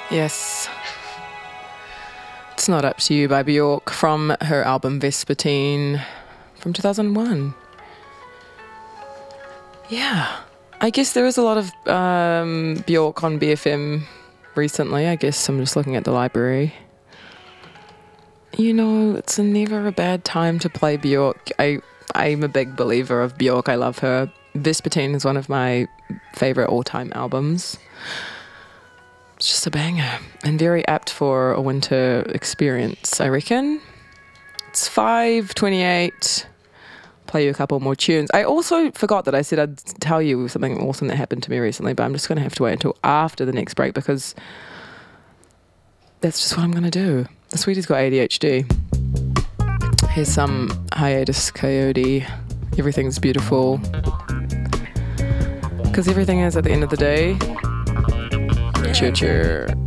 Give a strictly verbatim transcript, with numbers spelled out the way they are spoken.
Yes. It's Not Up to You by Bjork from her album Vespertine from two thousand one. Yeah. I guess there is a lot of um, Bjork on B F M recently. I guess I'm just looking at the library. You know, it's never a bad time to play Bjork. I, I'm a big believer of Bjork. I love her. Vespertine is one of my favourite all-time albums. It's just a banger and very apt for a winter experience, I reckon. It's five twenty-eight. Play you a couple more tunes. I also forgot that I said I'd tell you something awesome that happened to me recently, but I'm just going to have to wait until after the next break because that's just what I'm going to do. The sweetie's got A D H D. Here's some Hiatus Coyote. Everything's beautiful. Because everything is at the end of the day. Choo choo.